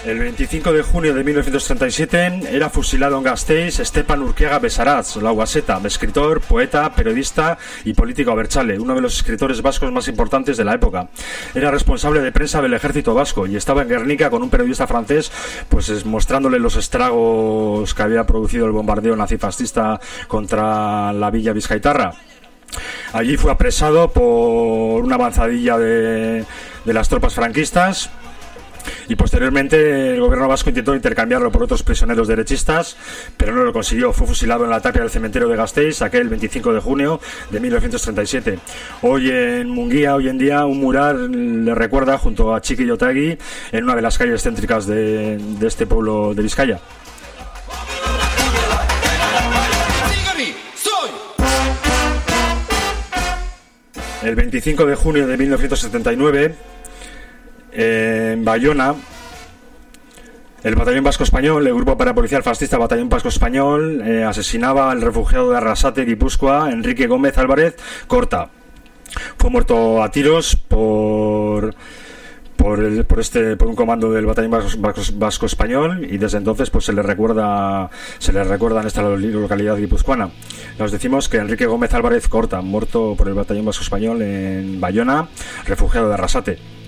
El 25 de junio de 1937 era fusilado en Gasteiz Stepan Urquiaga Besarats, Laugaseta, escritor, poeta, periodista y político abertzale, uno de los escritores vascos más importantes de la época. Era responsable de prensa del ejército vasco y estaba en Guernica con un periodista francés, pues mostrándole los estragos que había producido el bombardeo nazifascista contra la villa bizkaitarra. Allí fue apresado por una avanzadilla de las tropas franquistas. Y posteriormente el gobierno vasco intentó intercambiarlo por otros prisioneros derechistas, pero no lo consiguió. Fue fusilado en la tapia del cementerio de Gasteiz aquel 25 de junio de 1937. Hoy en Munguía, hoy en día, un mural le recuerda junto a Txiki Otegi en una de las calles céntricas de este pueblo de Vizcaya. El 25 de junio de 1979, en Bayona, el Batallón Vasco Español, el grupo parapolicial fascista Batallón Vasco Español, asesinaba al refugiado de Arrasate, Guipúzcoa, Enrique Gómez Álvarez Corta. Fue muerto a tiros por un comando del Batallón Vasco Español, y desde entonces pues se le recuerda en esta localidad guipuzcoana. Nos decimos que Enrique Gómez Álvarez Corta, muerto por el Batallón Vasco Español en Bayona, refugiado de Arrasate.